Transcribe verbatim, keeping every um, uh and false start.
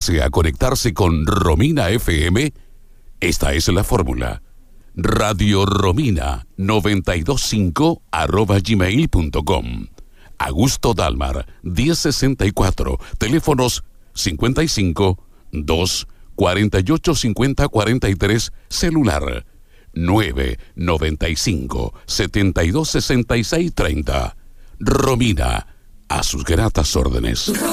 desea conectarse con Romina F M, esta es la fórmula. Radio Romina noventa y dos punto cinco arroba gmail punto com. Augusto Dalmar, diez sesenta y cuatro, teléfonos cincuenta y cinco, dos, cuarenta y ocho, cincuenta, cuarenta y tres, celular nueve noventa y cinco, setenta y dos, sesenta y seis, treinta. Romina, a sus gratas órdenes.